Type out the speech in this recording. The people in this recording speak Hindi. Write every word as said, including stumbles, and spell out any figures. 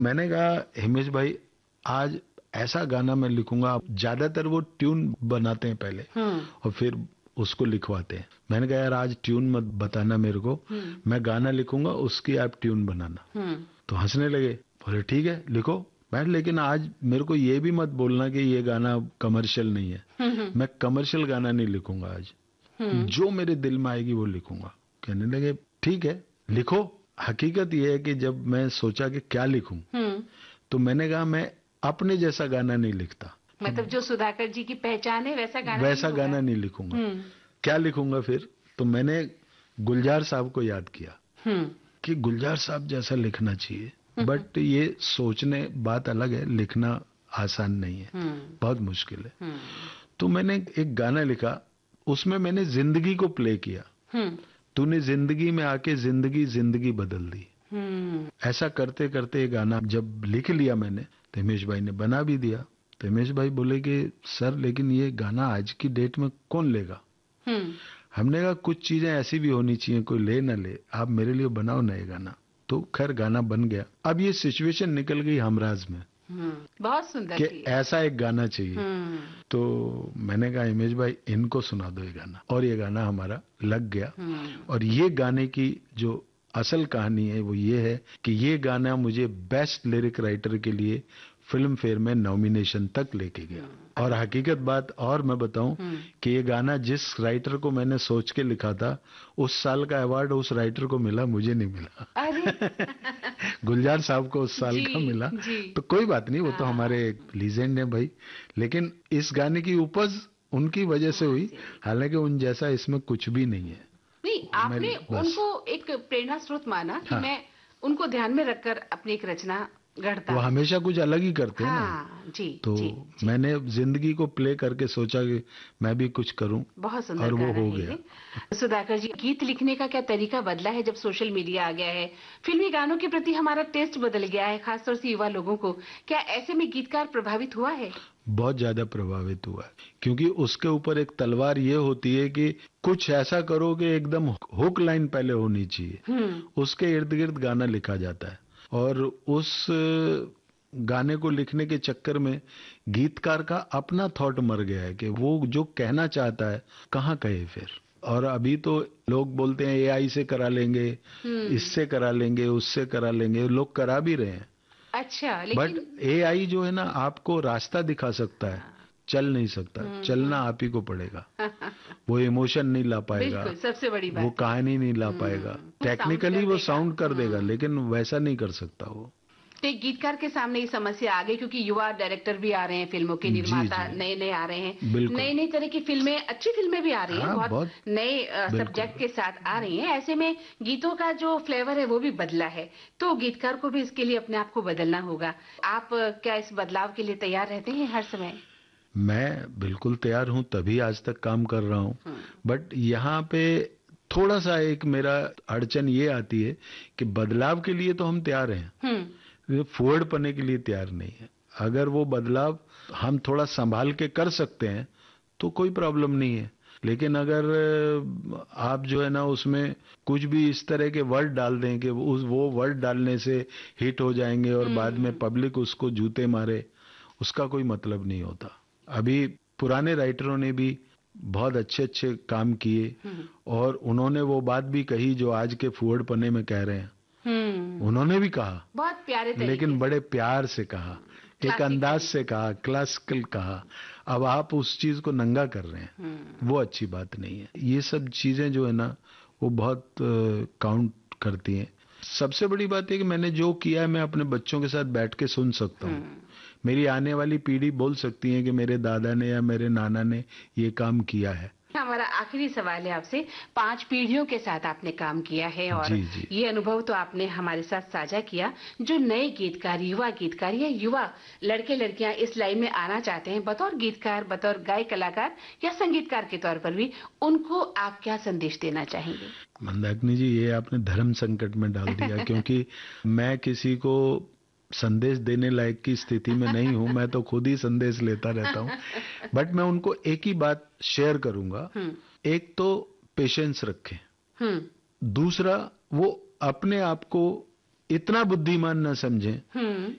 मैंने कहा हिमेश भाई आज ऐसा गाना मैं लिखूंगा। ज्यादातर वो ट्यून बनाते हैं पहले और फिर उसको लिखवाते हैं। मैंने कहा यार आज ट्यून मत बताना मेरे को, मैं गाना लिखूंगा उसकी आप ट्यून बनाना। तो हंसने लगे, बोले ठीक है लिखो। मैं लेकिन आज मेरे को ये भी मत बोलना कि ये गाना कमर्शियल नहीं है। मैं कमर्शियल गाना नहीं लिखूंगा आज, जो मेरे दिल में आएगी वो लिखूंगा। कहने लगे ठीक है लिखो। हकीकत ये है कि जब मैं सोचा कि क्या लिखूं तो मैंने कहा मैं अपने जैसा गाना नहीं लिखता। मतलब जो सुधाकर जी की पहचान है वैसा गाना वैसा नहीं गाना नहीं लिखूंगा। क्या लिखूंगा फिर? तो मैंने गुलजार साहब को याद किया कि गुलजार साहब जैसा लिखना चाहिए। बट ये सोचने बात अलग है, लिखना आसान नहीं है, बहुत मुश्किल है। तो मैंने एक गाना लिखा, उसमें मैंने जिंदगी को प्ले किया। तूने जिंदगी में आके जिंदगी जिंदगी बदल दी। ऐसा करते करते ये गाना जब लिख लिया मैंने तो हिमेश भाई ने बना भी दिया। तो हिमेश भाई बोले कि सर लेकिन ये गाना आज की डेट में कौन लेगा? हमने कहा कुछ चीजें ऐसी भी होनी चाहिए, कोई ले ना ले, आप मेरे लिए बनाओ ना ये गाना। तो खैर गाना बन गया। अब ये सिचुएशन निकल गई हमराज में, बहुत सुंदर कि ऐसा एक गाना चाहिए। तो मैंने कहा हिमेश भाई इनको सुना दो ये गाना, और ये गाना हमारा लग गया। और ये गाने की जो असल कहानी है वो ये है कि ये गाना मुझे बेस्ट लिरिक राइटर के लिए फिल्म फेयर में नॉमिनेशन तक लेके गया। और हकीकत बात और मैं बताऊं कि ये गाना जिस राइटर को मैंने सोच के लिखा था उस साल का अवार्ड उस राइटर को मिला, मुझे नहीं मिला। अरे गुलजार साहब को उस साल का मिला। तो कोई बात नहीं, वो तो हमारे लीजेंड है भाई। लेकिन इस गाने की उपज उनकी वजह से हुई, हालांकि उन जैसा इसमें कुछ भी नहीं है। नहीं, आपने उनको एक प्रेरणा स्रोत माना कि हाँ। मैं उनको ध्यान में रखकर अपनी एक रचना गढ़ता। वो हमेशा कुछ अलग ही करते हैं हाँ, ना। जी, तो जी, जी। मैंने जिंदगी को प्ले करके सोचा कि मैं भी कुछ करूं, बहुत सुंदर और वो गाना हो है गया। ये। सुधाकर जी, गीत लिखने का क्या तरीका बदला है जब सोशल मीडिया आ गया है? फिल्मी गानों के प्रति हमारा टेस्ट बदल गया है, खासतौर से युवा लोगों को। क्या ऐसे में गीतकार प्रभावित हुआ है? बहुत ज्यादा प्रभावित हुआ है, क्योंकि उसके ऊपर एक तलवार ये होती है कि कुछ ऐसा करो कि एकदम हुक लाइन पहले होनी चाहिए, उसके इर्द गिर्द गाना लिखा जाता है। और उस गाने को लिखने के चक्कर में गीतकार का अपना थॉट मर गया है कि वो जो कहना चाहता है कहाँ कहे फिर। और अभी तो लोग बोलते हैं एआई से करा लेंगे, इससे करा लेंगे, उससे करा लेंगे, लोग करा भी रहे हैं। अच्छा, लेकिन बट एआई जो है ना आपको रास्ता दिखा सकता है, चल नहीं सकता। चलना आप ही को पड़ेगा। वो इमोशन नहीं ला पाएगा, सबसे बड़ी बात वो कहानी नहीं ला पाएगा। टेक्निकली वो साउंड कर देगा लेकिन वैसा नहीं कर सकता वो। तो एक गीतकार के सामने ये समस्या आ गई, क्योंकि युवा डायरेक्टर भी आ रहे हैं, फिल्मों के निर्माता नए नए आ रहे हैं, नई नई तरह की फिल्में, अच्छी फिल्में भी आ रही हैं, हाँ, बहुत, बहुत नए सब्जेक्ट के साथ आ रही हैं। ऐसे में गीतों का जो फ्लेवर है वो भी बदला है, तो गीतकार को भी इसके लिए अपने आप को बदलना होगा। आप क्या इस बदलाव के लिए तैयार रहते हैं हर समय? मैं बिल्कुल तैयार हूँ, तभी आज तक काम कर रहा हूँ। बट यहाँ पे थोड़ा सा एक मेरा अड़चन ये आती है कि बदलाव के लिए तो हम तैयार हैं, फॉरवर्ड पने के लिए तैयार नहीं है। अगर वो बदलाव हम थोड़ा संभाल के कर सकते हैं तो कोई प्रॉब्लम नहीं है। लेकिन अगर आप जो है ना उसमें कुछ भी इस तरह के वर्ड डाल दें कि उस वो वर्ड डालने से हिट हो जाएंगे और बाद में पब्लिक उसको जूते मारे, उसका कोई मतलब नहीं होता। अभी पुराने राइटरों ने भी बहुत अच्छे अच्छे काम किए और उन्होंने वो बात भी कही जो आज के फॉरवर्ड पने में कह रहे हैं। उन्होंने भी कहा, बहुत प्यारे तरीके, लेकिन बड़े प्यार से कहा, एक अंदाज से कहा, क्लासिकल कहा। अब आप उस चीज को नंगा कर रहे हैं, वो अच्छी बात नहीं है। ये सब चीजें जो है ना वो बहुत काउंट करती हैं। सबसे बड़ी बात है कि मैंने जो किया है मैं अपने बच्चों के साथ बैठ के सुन सकता हूँ। मेरी आने वाली पीढ़ी बोल सकती है कि मेरे दादा ने या मेरे नाना ने ये काम किया है। हमारा आखिरी सवाल है आपसे, पांच पीढ़ियों के साथ आपने काम किया है और जी, जी। ये अनुभव तो आपने हमारे साथ साझा किया। जो नए गीतकार, युवा गीतकार या युवा लड़के लड़कियां इस लाइन में आना चाहते हैं बतौर गीतकार, बतौर गायक कलाकार या संगीतकार के तौर पर भी, उनको आप क्या संदेश देना चाहेंगे? मंदाकिनी जी, ये आपने धर्म संकट में डाल दिया क्योंकि मैं किसी को संदेश देने लायक की स्थिति में नहीं हूं, मैं तो खुद ही संदेश लेता रहता हूं। बट मैं उनको एक ही बात शेयर करूंगा, एक तो पेशेंस रखें, दूसरा वो अपने आप को इतना बुद्धिमान न समझें